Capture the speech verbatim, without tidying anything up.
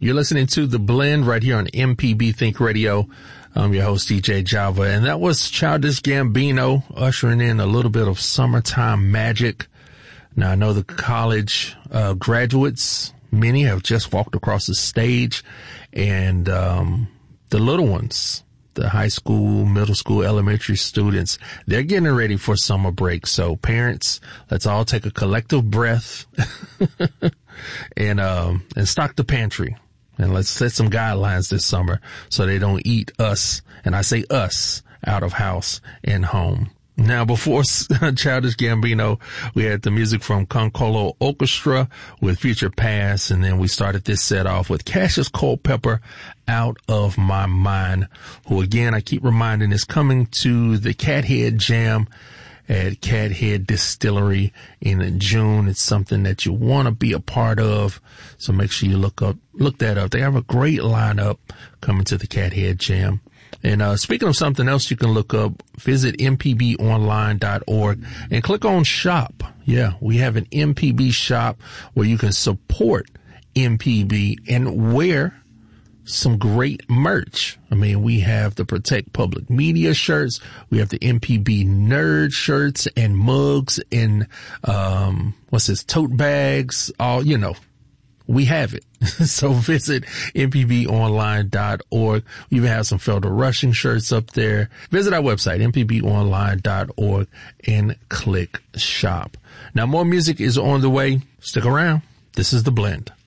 You're listening to The Blend right here on M P B Think Radio. I'm your host, D J Java, and that was Childish Gambino ushering in a little bit of summertime magic. Now, I know the college uh, graduates, many have just walked across the stage, and um, the little ones, the high school, middle school, elementary students, they're getting ready for summer break. So parents, let's all take a collective breath and um, and stock the pantry. And let's set some guidelines this summer so they don't eat us, and I say us, out of house and home. Now, before Childish Gambino, we had the music from Concolo Orchestra with Future Past, and then we started this set off with Cassius Culpepper, Out of My Mind, who, again, I keep reminding is coming to the Cathead Jam at Cathead Distillery in June. It's something that you want to be a part of, so make sure you look up, look that up. They have a great lineup coming to the Cathead Jam. And uh speaking of something else you can look up, visit m p b online dot org and click on shop. Yeah, we have an M P B shop where you can support M P B and wear some great merch. I mean, we have the Protect Public Media shirts. We have the M P B Nerd shirts and mugs and, um, what's this, tote bags, all, you know, we have it. So visit m p b online dot org. We even have some Felder Rushing shirts up there. Visit our website, m p b online dot org, and click shop. Now, more music is on the way. Stick around. This is The Blend.